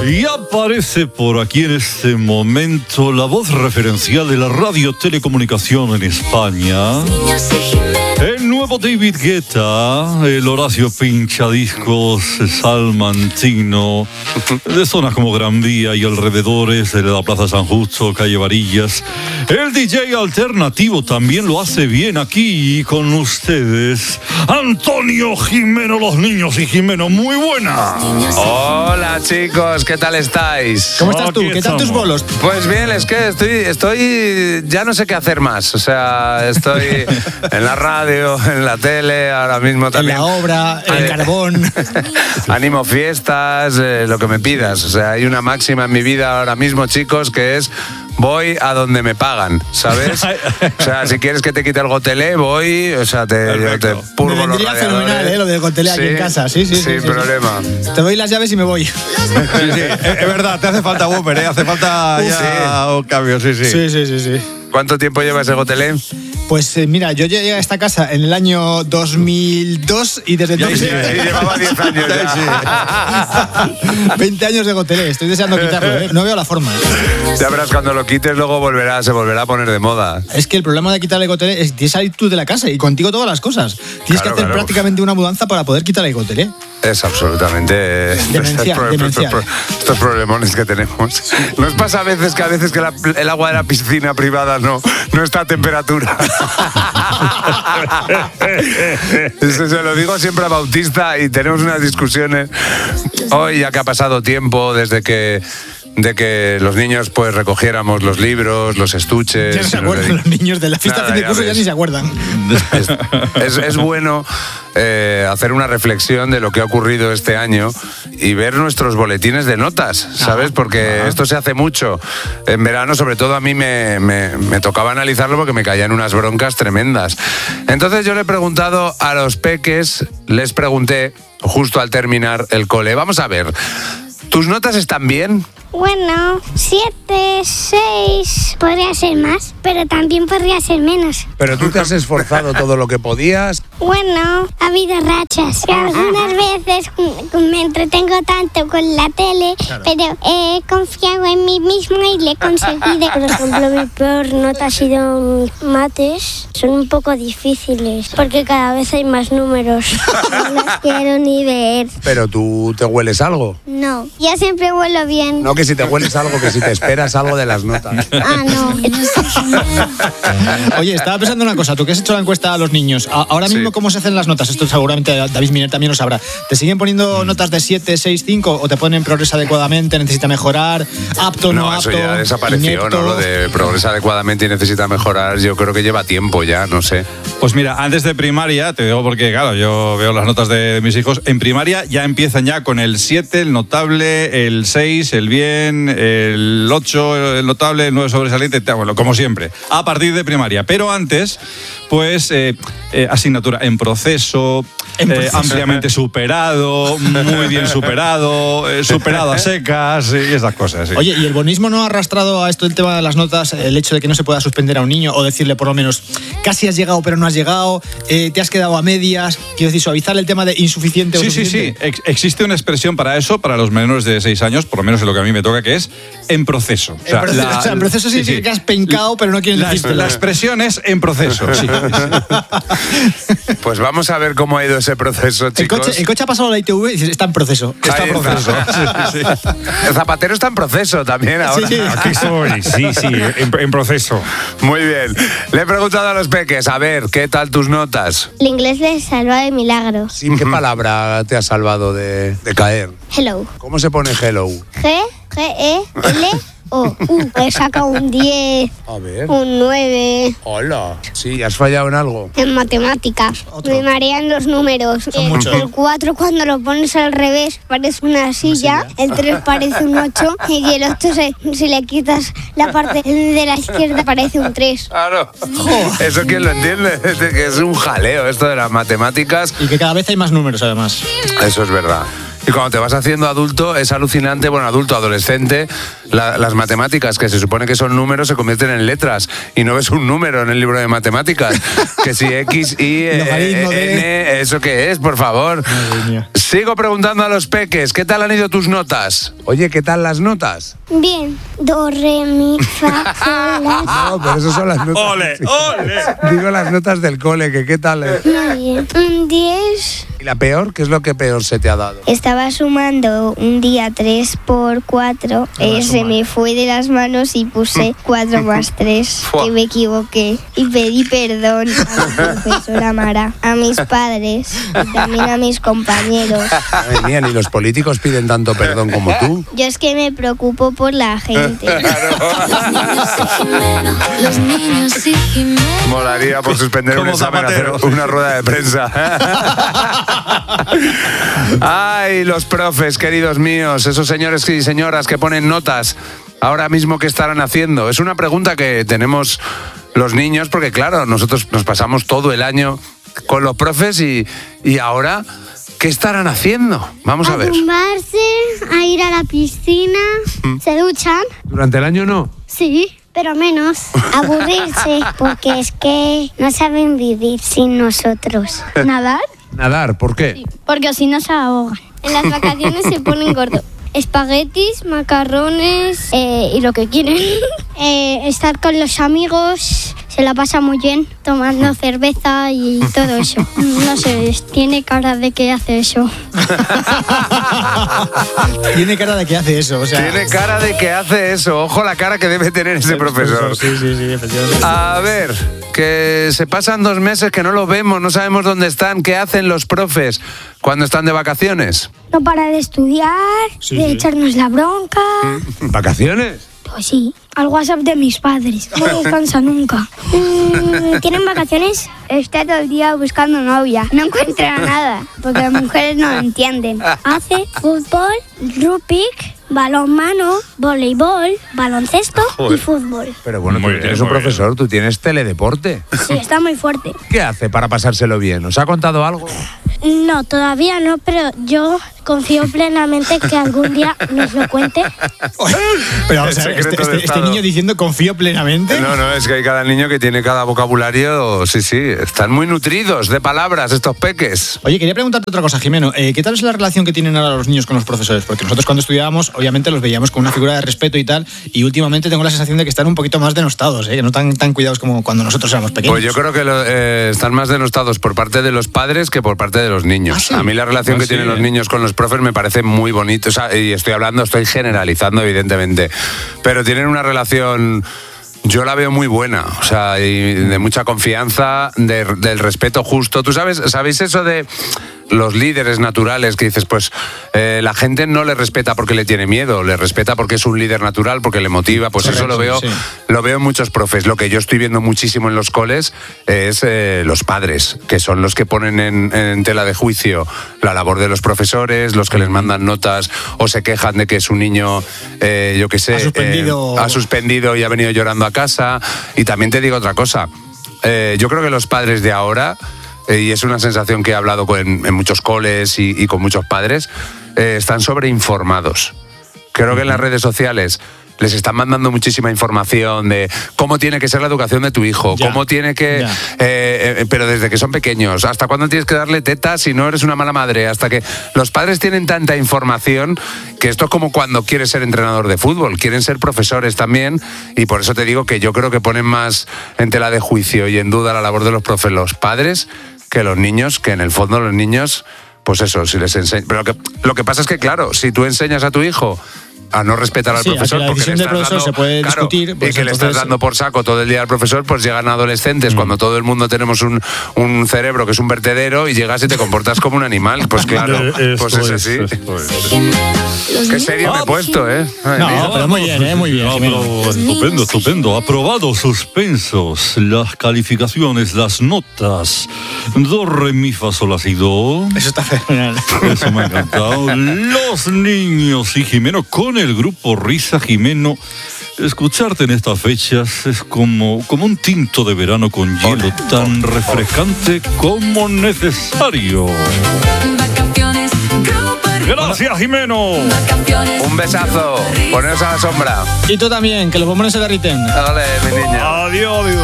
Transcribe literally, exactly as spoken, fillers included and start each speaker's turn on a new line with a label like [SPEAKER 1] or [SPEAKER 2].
[SPEAKER 1] Y aparece por aquí en este momento la voz referencial de la radio telecomunicación en España. El nuevo David Guetta, el Horacio Pinchadiscos Salmantino, de zonas como Gran Vía y alrededores de la Plaza San Justo, calle Varillas. El D J alternativo también lo hace bien aquí con ustedes. Antonio Jimeno, los niños y Jimeno, muy buena.
[SPEAKER 2] Hola chicos, ¿qué tal estáis?
[SPEAKER 3] ¿Cómo estás tú?
[SPEAKER 1] Aquí
[SPEAKER 3] ¿Qué tal
[SPEAKER 1] estamos.
[SPEAKER 3] tus bolos?
[SPEAKER 2] Pues bien, es que estoy, estoy, ya no sé qué hacer más. O sea, estoy en la radio, en la tele, ahora mismo
[SPEAKER 3] En
[SPEAKER 2] también.
[SPEAKER 3] la obra, en el
[SPEAKER 2] Eh,
[SPEAKER 3] carbón.
[SPEAKER 2] Animo fiestas, eh, lo que me pidas. O sea, hay una máxima en mi vida ahora mismo, chicos, que es voy a donde me pagan, ¿sabes? O sea, si quieres que te quite el gotelé, voy, o sea, te, yo te
[SPEAKER 3] Me
[SPEAKER 2] purgo los
[SPEAKER 3] vendría
[SPEAKER 2] radiadores.
[SPEAKER 3] fenomenal, ¿eh? Lo de gotelé aquí
[SPEAKER 2] Sí,
[SPEAKER 3] en casa. Sí, sí, sí.
[SPEAKER 2] Sin
[SPEAKER 3] sí,
[SPEAKER 2] problema.
[SPEAKER 3] sí. Te doy las llaves y me voy.
[SPEAKER 4] Sí, sí, es, es verdad, te hace falta Whopper, ¿eh? Hace falta
[SPEAKER 2] Uf,
[SPEAKER 4] ya
[SPEAKER 2] sí.
[SPEAKER 4] un cambio, sí, sí.
[SPEAKER 3] Sí, sí, sí, sí.
[SPEAKER 2] ¿Cuánto tiempo lleva ese gotelé?
[SPEAKER 3] Pues eh, mira, yo llegué a esta casa en el año dos mil dos y desde
[SPEAKER 4] Ya
[SPEAKER 3] entonces...
[SPEAKER 4] sí,
[SPEAKER 2] Sí, llevaba diez años ya.
[SPEAKER 3] veinte años de gotelé, estoy deseando quitarlo, ¿eh? No veo la forma. ¿eh?
[SPEAKER 2] Ya verás, cuando lo quites luego volverá, se volverá a poner de moda.
[SPEAKER 3] Es que el problema de quitarle gotelé es que tienes que salir tú de la casa y contigo todas las cosas. Tienes
[SPEAKER 2] Claro,
[SPEAKER 3] que hacer
[SPEAKER 2] claro.
[SPEAKER 3] prácticamente una mudanza para poder quitarle gotelé.
[SPEAKER 2] Es absolutamente...
[SPEAKER 3] Demencial,
[SPEAKER 2] estos, pro-
[SPEAKER 3] demencial.
[SPEAKER 2] estos pro- estos problemones que tenemos. Nos pasa a veces que a veces que la- el agua de la piscina privada no, no está a temperatura. Eso se lo digo siempre a Bautista y tenemos unas discusiones. Hoy, ya que ha pasado tiempo desde que... de que los niños pues recogiéramos los libros, los estuches.
[SPEAKER 3] Ya no se
[SPEAKER 2] y nos
[SPEAKER 3] acuerdan
[SPEAKER 2] dedi-
[SPEAKER 3] los niños de la fiesta
[SPEAKER 2] Nada,
[SPEAKER 3] de
[SPEAKER 2] ya
[SPEAKER 3] curso, ya
[SPEAKER 2] ves.
[SPEAKER 3] ni se acuerdan.
[SPEAKER 2] Es, es- es bueno eh, hacer una reflexión de lo que ha ocurrido este año y ver nuestros boletines de notas, ¿sabes? Porque esto se hace mucho. En verano, sobre todo, a mí me, me- me tocaba analizarlo porque me caían unas broncas tremendas. Entonces yo le he preguntado a los peques, les pregunté justo al terminar el cole, vamos a ver, ¿tus notas están bien?
[SPEAKER 5] Bueno, siete, seis, podría ser más, pero también podría ser menos.
[SPEAKER 2] Pero tú te has esforzado todo lo que podías.
[SPEAKER 5] Bueno, ha habido rachas. Y algunas veces mm, me entretengo tanto con la tele, pero he confiado en mí misma y le he conseguido. Por ejemplo, mi peor nota ha sido mates. Son un poco difíciles, porque cada vez hay más números. No las quiero ni ver.
[SPEAKER 2] Pero tú te hueles algo.
[SPEAKER 5] No, yo siempre vuelo bien.
[SPEAKER 2] No que si te hueles algo, que si te esperas algo de las notas.
[SPEAKER 5] Ah, no.
[SPEAKER 3] Oye, estaba pensando una cosa. Tú que has hecho la encuesta a los niños, a- ahora mismo,
[SPEAKER 2] Sí.
[SPEAKER 3] ¿cómo se hacen las notas? Esto seguramente David Miner también lo sabrá. ¿Te siguen poniendo notas de siete, seis, cinco o te ponen progresa adecuadamente, necesita mejorar, apto, no,
[SPEAKER 2] No,
[SPEAKER 3] apto,
[SPEAKER 2] eso ya desapareció,
[SPEAKER 3] inepto?
[SPEAKER 2] ¿no? Lo de progresa adecuadamente y necesita mejorar, yo creo que lleva tiempo ya, no sé.
[SPEAKER 4] Pues mira, antes de primaria, te digo porque, claro, yo veo las notas de, de mis hijos, en primaria ya empiezan ya con el siete, el notable, el seis, el bien, el ocho, el notable, el nueve sobresaliente, tal, bueno, como siempre, a partir de primaria. Pero antes, pues, eh, eh, asignatura en proceso,
[SPEAKER 3] En
[SPEAKER 4] eh,
[SPEAKER 3] proceso.
[SPEAKER 4] ampliamente superado, muy bien superado, eh, superado a secas y esas cosas. Sí.
[SPEAKER 3] Oye, ¿y el bonismo no ha arrastrado a esto el tema de las notas, el hecho de que no se pueda suspender a un niño o decirle por lo menos casi has llegado pero no has llegado, eh, te has quedado a medias? Quiero decir, suavizar el tema de insuficiente o
[SPEAKER 4] Sí, sí, sí.
[SPEAKER 3] suficiente.
[SPEAKER 4] Ex- existe una expresión para eso, para los menores de seis años, por lo menos en lo que a mí me toca, que es en proceso. O
[SPEAKER 3] En proceso, o sea, en proceso significa que has pencado, pero no quieres
[SPEAKER 4] la,
[SPEAKER 3] decírtelo.
[SPEAKER 4] la expresión es en proceso, sí.
[SPEAKER 2] Pues vamos a ver cómo ha ido ese proceso,
[SPEAKER 3] El
[SPEAKER 2] chicos.
[SPEAKER 3] coche, el coche ha pasado la I T V y dices, está en proceso.
[SPEAKER 4] Está
[SPEAKER 2] Ahí
[SPEAKER 4] en proceso. Sí, sí.
[SPEAKER 2] El zapatero está en proceso también ahora.
[SPEAKER 3] Sí, sí.
[SPEAKER 4] Aquí estoy, sí, sí, en, en proceso.
[SPEAKER 2] Muy bien. Le he preguntado a los peques, a ver, ¿qué tal tus notas?
[SPEAKER 5] El inglés les salva de milagros.
[SPEAKER 2] Sí, ¿qué palabra te ha salvado de, de caer?
[SPEAKER 5] Hello.
[SPEAKER 2] ¿Cómo se pone hello?
[SPEAKER 5] G, G, E, L, O. Uh, he sacado un diez,
[SPEAKER 2] A ver.
[SPEAKER 5] un nueve.
[SPEAKER 2] Hola. Sí, ¿has fallado en algo?
[SPEAKER 5] En matemáticas.
[SPEAKER 3] Otro.
[SPEAKER 5] Me marean los números.
[SPEAKER 3] Son muchos.
[SPEAKER 5] El cuatro cuando lo pones al revés parece una silla, el tres parece un ocho y el ocho se- si le quitas la parte de la izquierda parece un tres.
[SPEAKER 2] Claro. ¿Eso quién lo entiende? Es de que es un jaleo esto de las matemáticas.
[SPEAKER 3] Y que cada vez hay más números, además.
[SPEAKER 2] Eso es verdad. Y cuando te vas haciendo adulto es alucinante, bueno, adulto, adolescente, la, las matemáticas, que se supone que son números, se convierten en letras y no ves un número en el libro de matemáticas. Que si X, Y, eh, N, ¿eso qué es, por favor? Sigo preguntando a los peques, ¿qué tal han ido tus notas? Oye, ¿qué tal las notas?
[SPEAKER 5] Bien. Do, re, mi, fa, sol, la.
[SPEAKER 2] No, pero eso son las notas.
[SPEAKER 4] ¡Ole, ole!
[SPEAKER 2] Digo las notas del cole, que qué tal. Eh?
[SPEAKER 5] Muy bien. Un diez.
[SPEAKER 2] ¿Y la peor? ¿Qué es lo que peor se te ha dado?
[SPEAKER 6] Estaba sumando un día tres por cuatro, eh, se me fue de las manos y puse cuatro más tres, que me equivoqué. Y pedí perdón a la profesora Mara, a mis padres y también a mis compañeros.
[SPEAKER 2] Madre mía, ni los políticos piden tanto perdón como tú.
[SPEAKER 6] Yo es que me preocupo por la gente.
[SPEAKER 2] Molaría por suspender un examen hacer una rueda de prensa. Ay, los profes, queridos míos, esos señores y señoras que ponen notas, ahora mismo ¿qué estarán haciendo? Es una pregunta que tenemos los niños, porque claro, nosotros nos pasamos todo el año con los profes y, y ahora, ¿qué estarán haciendo? Vamos a, a ver.
[SPEAKER 5] A tumbarse, a ir a la piscina, ¿Mm? Se duchan.
[SPEAKER 2] ¿Durante el año no?
[SPEAKER 5] Sí, pero menos.
[SPEAKER 6] Aburrirse, porque es que no saben vivir sin nosotros.
[SPEAKER 5] ¿Nadar?
[SPEAKER 2] Nadar, ¿por qué?
[SPEAKER 5] Sí, porque así no se ahogan. En las vacaciones se ponen gordos. Espaguetis, macarrones eh, y lo que quieren. Eh, estar con los amigos, se la pasa muy bien, tomando cerveza y todo eso. No sé, tiene cara de que hace eso.
[SPEAKER 3] Tiene cara de que hace eso, o sea...
[SPEAKER 2] Tiene cara de que hace eso. Ojo la cara que debe tener ese profesor.
[SPEAKER 3] Sí, sí, sí, efectivamente.
[SPEAKER 2] A ver, que se pasan dos meses que no lo vemos, no sabemos dónde están. ¿Qué hacen los profes cuando están de vacaciones?
[SPEAKER 5] No para de estudiar,
[SPEAKER 3] Sí,
[SPEAKER 5] de
[SPEAKER 3] sí.
[SPEAKER 5] echarnos la bronca.
[SPEAKER 2] ¿Vacaciones?
[SPEAKER 5] Pues sí, al WhatsApp de mis padres. No descansa nunca. Mm, ¿Tienen vacaciones? Está todo el día buscando novia. No encuentra nada, porque las mujeres no lo entienden. Hace fútbol, rugby, balonmano, voleibol, baloncesto y fútbol.
[SPEAKER 2] Pero bueno,
[SPEAKER 4] Muy
[SPEAKER 2] tú
[SPEAKER 4] bien,
[SPEAKER 2] tienes un
[SPEAKER 4] muy
[SPEAKER 2] profesor, tú tienes teledeporte.
[SPEAKER 5] Sí, está muy fuerte.
[SPEAKER 2] ¿Qué hace para pasárselo bien? ¿Os ha contado algo?
[SPEAKER 5] No, todavía no, pero yo confío plenamente que algún día nos lo cuente.
[SPEAKER 3] Pero o
[SPEAKER 2] El
[SPEAKER 3] sea,
[SPEAKER 2] secreto
[SPEAKER 3] este,
[SPEAKER 2] de
[SPEAKER 3] este- este
[SPEAKER 2] Estado.
[SPEAKER 3] niño diciendo confío plenamente.
[SPEAKER 2] No, no, es que hay cada niño que tiene cada vocabulario, sí, sí, están muy nutridos de palabras estos peques.
[SPEAKER 3] Oye, quería preguntarte otra cosa, Jimeno. Eh, ¿Qué tal es la relación que tienen ahora los niños con los profesores? Porque nosotros cuando estudiábamos, obviamente los veíamos con una figura de respeto y tal, y últimamente tengo la sensación de que están un poquito más denostados, ¿eh? Que no tan, tan cuidados como cuando nosotros éramos pequeños.
[SPEAKER 2] Pues yo creo que lo- eh, están más denostados por parte de los padres que por parte de los niños.
[SPEAKER 3] ¿Ah, sí?
[SPEAKER 2] A mí la relación
[SPEAKER 4] Ah,
[SPEAKER 2] que
[SPEAKER 4] sí,
[SPEAKER 2] tienen
[SPEAKER 4] eh.
[SPEAKER 2] los niños con los profes me parece muy bonita. O sea, y estoy hablando, estoy generalizando, evidentemente. Pero tienen una relación... Yo la veo muy buena, o sea, y de mucha confianza, de- del respeto justo. ¿Tú sabes, sabéis eso de los líderes naturales que dices, pues eh, la gente no le respeta porque le tiene miedo, le respeta porque es un líder natural, porque le motiva, pues eso lo veo,
[SPEAKER 3] sí.
[SPEAKER 2] lo veo en muchos profes. Lo que yo estoy viendo muchísimo en los coles es eh, los padres, que son los que ponen en, en tela de juicio la labor de los profesores, los que les mandan notas o se quejan de que su niño, eh, yo qué sé,
[SPEAKER 3] Ha suspendido.
[SPEAKER 2] eh, ha suspendido y ha venido llorando a casa. Y también te digo otra cosa, eh, yo creo que los padres de ahora, eh, y es una sensación que he hablado con, en muchos coles y, y con muchos padres, eh, están sobreinformados. Creo que en las redes sociales les están mandando muchísima información de cómo tiene que ser la educación de tu hijo,
[SPEAKER 3] Ya,
[SPEAKER 2] cómo tiene que...
[SPEAKER 3] ya.
[SPEAKER 2] eh, eh, pero desde que son pequeños, hasta cuándo tienes que darle tetas si no eres una mala madre, hasta que los padres tienen tanta información que esto es como cuando quieres ser entrenador de fútbol, quieren ser profesores también, y por eso te digo que yo creo que ponen más en tela de juicio y en duda la labor de los profes los padres que los niños, que en el fondo los niños, pues eso, si les enseñan... Pero lo que, lo que pasa es que, claro, si tú enseñas a tu hijo a no respetar al
[SPEAKER 3] Sí,
[SPEAKER 2] profesor,
[SPEAKER 3] aquí la
[SPEAKER 2] porque
[SPEAKER 3] decisión
[SPEAKER 2] le
[SPEAKER 3] del
[SPEAKER 2] estás
[SPEAKER 3] profesor
[SPEAKER 2] dando,
[SPEAKER 3] se puede
[SPEAKER 2] claro,
[SPEAKER 3] discutir, pues
[SPEAKER 2] y que le estás
[SPEAKER 3] entonces-
[SPEAKER 2] dando por saco todo el día al profesor, pues llegan adolescentes
[SPEAKER 3] Mm.
[SPEAKER 2] cuando todo el mundo tenemos un, un cerebro que es un vertedero y llegas y te comportas como un animal. Pues claro, pues es así. Qué serio me he puesto, ¿eh? Ay,
[SPEAKER 3] No,
[SPEAKER 2] mira.
[SPEAKER 3] pero muy bien, ¿eh? Muy bien,
[SPEAKER 1] Ah,
[SPEAKER 3] Jimeno.
[SPEAKER 1] pero estupendo, estupendo. Aprobados suspensos. Las calificaciones, las notas. Do, re, mi, fa, sol, la, si, do.
[SPEAKER 3] Eso está fenomenal.
[SPEAKER 1] Eso me ha encantado. Los niños y Jimeno con el grupo Risa Jimeno. Escucharte en estas fechas es como, como un tinto de verano con hielo, tan refrescante como necesario.
[SPEAKER 7] Vacaciones, Grupo
[SPEAKER 1] Gracias, Jimeno.
[SPEAKER 2] Un besazo. Poneros a la sombra.
[SPEAKER 3] Y tú también, que los bombones se derriten.
[SPEAKER 2] Dale, mi niña.
[SPEAKER 1] Adiós, adiós.